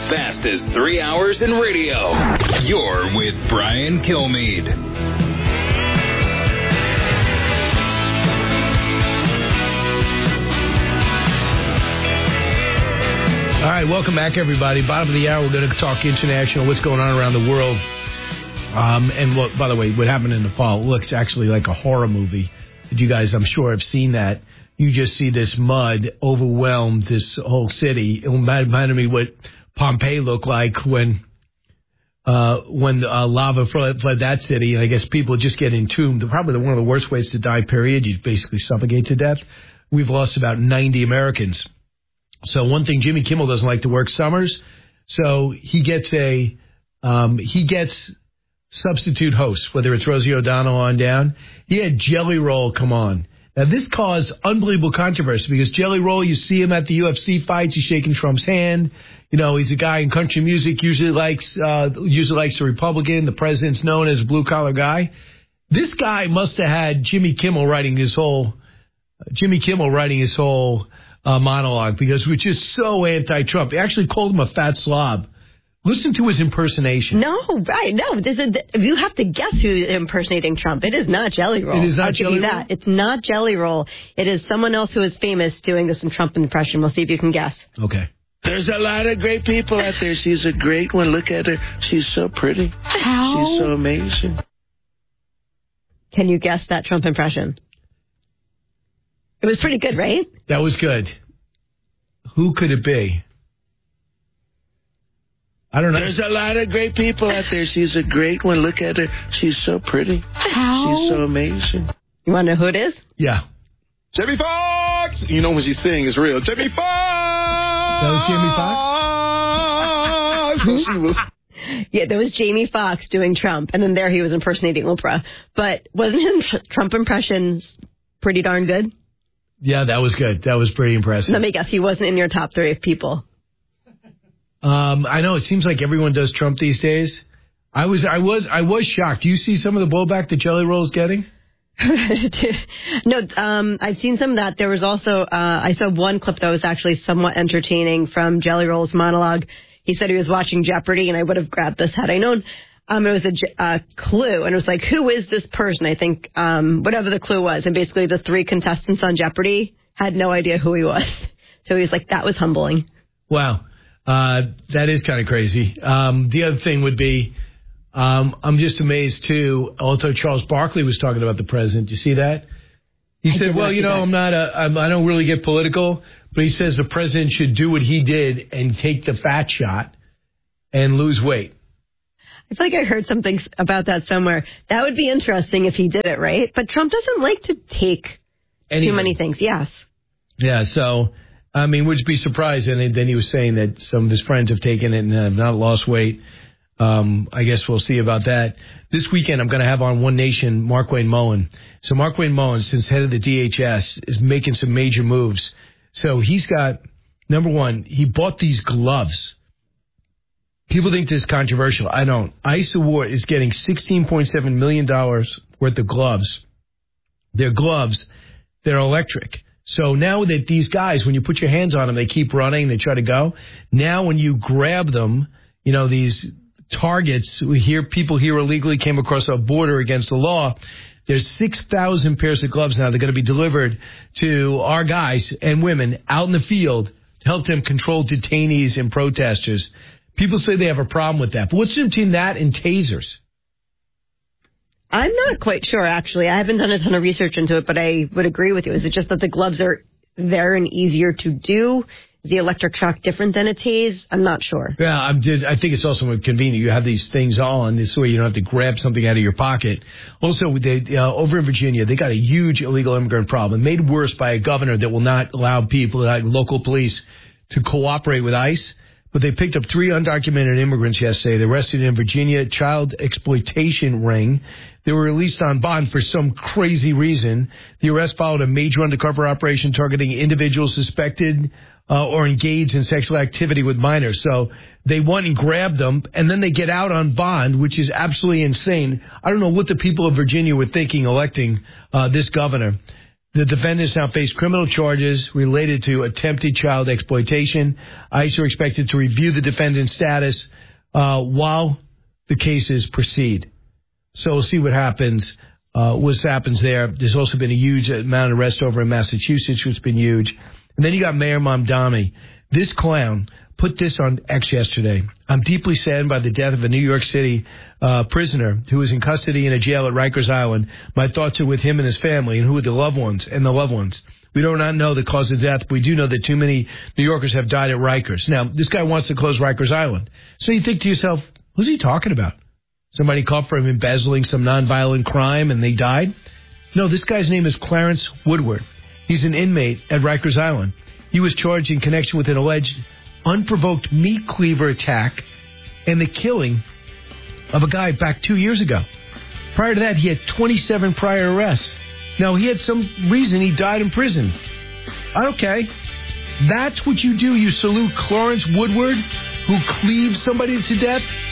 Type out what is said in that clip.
fastest 3 hours in radio. You're with Brian Kilmeade. All right, welcome back, everybody. Bottom of the hour, we're going to talk international, what's going on around the world. And look, by the way, what happened in Nepal looks actually like a horror movie. You guys, I'm sure, have seen that. You just see this mud overwhelm this whole city. It reminded me what Pompeii looked like when lava fled that city. And I guess people just get entombed. Probably one of the worst ways to die, period. You basically suffocate to death. We've lost about 90 Americans. So one thing, Jimmy Kimmel doesn't like to work summers, so he gets substitute hosts, whether it's Rosie O'Donnell on down. He had Jelly Roll come on. Now, this caused unbelievable controversy because Jelly Roll, you see him at the UFC fights, he's shaking Trump's hand. You know, he's a guy in country music, usually likes the Republican. The president's known as a blue-collar guy. This guy must have had Jimmy Kimmel writing his whole monologue because we're just so anti-Trump. They actually called him a fat slob. Listen to his impersonation. No, right. No, you have to guess who's impersonating Trump. It is not Jelly Roll. It is not Jelly Roll? It's not Jelly Roll. It is someone else who is famous doing this Trump impression. We'll see if you can guess. Okay. There's a lot of great people out there. She's a great one. Look at her. She's so pretty. How? She's so amazing. Can you guess that Trump impression? It was pretty good, right? That was good. Who could it be? I don't know. There's a lot of great people out there. She's a great one. Look at her. She's so pretty. How? She's so amazing. You want to know who it is? Yeah. Jamie Foxx! You know when she's singing, it's real. Jamie Foxx! That was Jamie Foxx? She was... Yeah, that was Jamie Foxx doing Trump, and then there he was impersonating Oprah. But wasn't his Trump impressions pretty darn good? Yeah, that was good. That was pretty impressive. Let me guess, he wasn't in your top 3 of people. I know it seems like everyone does Trump these days. I was shocked. Do you see some of the blowback that Jelly Roll's getting? No, I've seen some of that. There was also I saw one clip that was actually somewhat entertaining from Jelly Roll's monologue. He said he was watching Jeopardy, and I would have grabbed this had I known. It was a clue, and it was like, who is this person? I think whatever the clue was, and basically the 3 contestants on Jeopardy had no idea who he was. So he was like, that was humbling. Wow. That is kind of crazy. The other thing would be, I'm just amazed, too. Also, Charles Barkley was talking about the president. You see that? He said, well, you know, I don't really get political, but he says the president should do what he did and take the fat shot and lose weight. I feel like I heard something about that somewhere. That would be interesting if he did it, right? But Trump doesn't like to take too many things. Yes. Yeah, so... I mean, would you be surprised? And then he was saying that some of his friends have taken it and have not lost weight. I guess we'll see about that. This weekend, I'm going to have on One Nation Markwayne Mullin. So Markwayne Mullin, since head of the DHS, is making some major moves. So he's got, number one, he bought these gloves. People think this is controversial. I don't. ICE Award is getting $16.7 million worth of gloves. They're gloves that are electric. So now that these guys, when you put your hands on them, they keep running, they try to go. Now when you grab them, you know, these targets, people here illegally came across a border against the law. There's 6,000 pairs of gloves now that are going to be delivered to our guys and women out in the field to help them control detainees and protesters. People say they have a problem with that. But what's between that and tasers? I'm not quite sure, actually. I haven't done a ton of research into it, but I would agree with you. Is it just that the gloves are there and easier to do? Is the electric shock different than a tase? I'm not sure. Yeah, I think it's also convenient. You have these things on. This way you don't have to grab something out of your pocket. Also, over in Virginia, they got a huge illegal immigrant problem, made worse by a governor that will not allow people, like local police, to cooperate with ICE. But they picked up 3 undocumented immigrants yesterday. They arrested in Virginia, child exploitation ring. They were released on bond for some crazy reason. The arrest followed a major undercover operation targeting individuals suspected or engaged in sexual activity with minors. So they went and grabbed them, and then they get out on bond, which is absolutely insane. I don't know what the people of Virginia were thinking electing this governor. The defendants now face criminal charges related to attempted child exploitation. ICE are expected to review the defendant's status while the cases proceed. So we'll see what happens. What happens there. There's also been a huge amount of arrests over in Massachusetts, which has been huge. And then you got Mayor Mamdani. This clown put this on X yesterday. I'm deeply saddened by the death of a New York City prisoner who is in custody in a jail at Rikers Island. My thoughts are with him and his family and who are the loved ones and the loved ones. We do not know the cause of death, but we do know that too many New Yorkers have died at Rikers. Now, this guy wants to close Rikers Island. So you think to yourself, who's he talking about? Somebody caught for him embezzling some nonviolent crime and they died? No, this guy's name is Clarence Woodward. He's an inmate at Rikers Island. He was charged in connection with an alleged unprovoked meat cleaver attack and the killing of a guy back 2 years ago. Prior to that, he had 27 prior arrests. Now, he had some reason he died in prison. Okay. That's what you do. You salute Clarence Woodward, who cleaved somebody to death?